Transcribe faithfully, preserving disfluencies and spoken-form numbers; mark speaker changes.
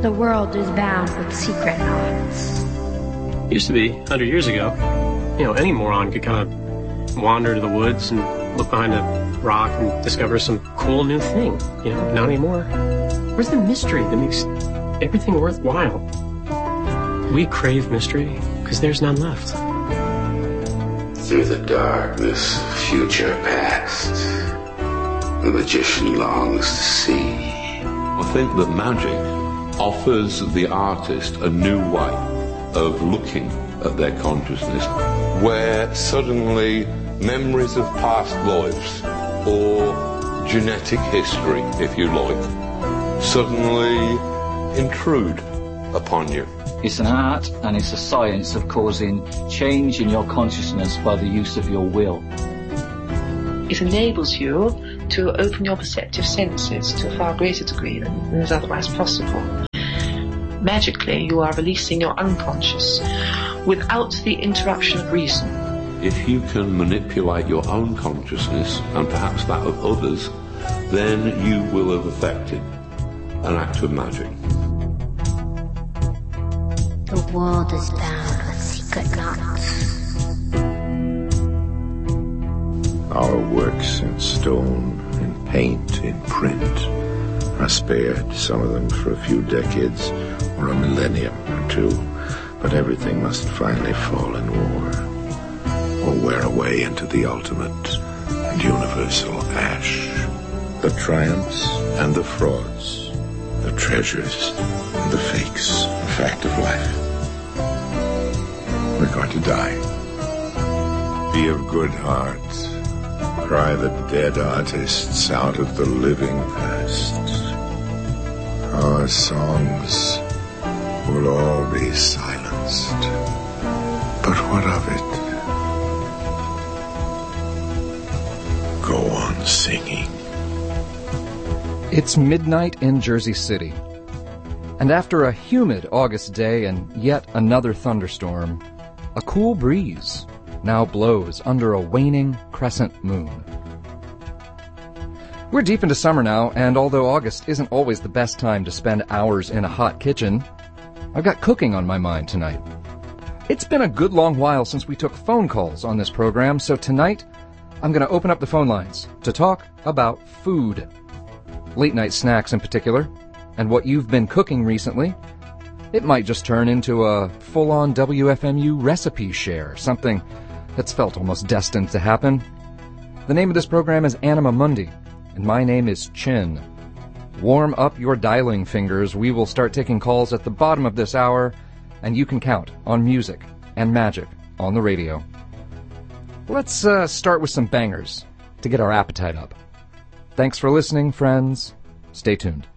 Speaker 1: The world is bound with secret knots.
Speaker 2: Used to be, a hundred years ago, you know, any moron could kind of wander to the woods and look behind a rock and discover some cool new thing. You know, not anymore. Where's the mystery that makes everything worthwhile? We crave mystery because there's none left.
Speaker 3: Through the darkness, future past, the magician longs to see.
Speaker 4: I think that magic offers the artist a new way of looking at their consciousness, where suddenly memories of past lives, or genetic history, if you like, suddenly intrude upon you.
Speaker 5: It's an art and it's a science of causing change in your consciousness by the use of your will.
Speaker 6: It enables you to open your perceptive senses to a far greater degree than is otherwise possible. Magically, you are releasing your unconscious without the interruption of reason.
Speaker 4: If you can manipulate your own consciousness, and perhaps that of others, then you will have effected an act of magic.
Speaker 1: The world is bound with secret knots.
Speaker 7: Our works in stone, in paint, in print, are spared, some of them for a few decades or a millennium or two, but everything must finally fall in war, or wear away into the ultimate and universal ash. The triumphs and the frauds, the treasures and the fakes, the fact of life. We're going to die. Be of good heart. Cry the dead artists out of the living past. Our songs will all be silenced. But what of it? Go on singing.
Speaker 8: It's midnight in Jersey City. And after a humid August day and yet another thunderstorm, a cool breeze now blows under a waning crescent moon. We're deep into summer now, and although August isn't always the best time to spend hours in a hot kitchen, I've got cooking on my mind tonight. It's been a good long while since we took phone calls on this program, so tonight I'm going to open up the phone lines to talk about food. Late-night snacks in particular, and what you've been cooking recently. It might just turn into a full-on W F M U recipe share, something that's felt almost destined to happen. The name of this program is Anima Mundi, and my name is Chin. Warm up your dialing fingers. We will start taking calls at the bottom of this hour, and you can count on music and magic on the radio. Let's uh, start with some bangers to get our appetite up. Thanks for listening, friends. Stay tuned.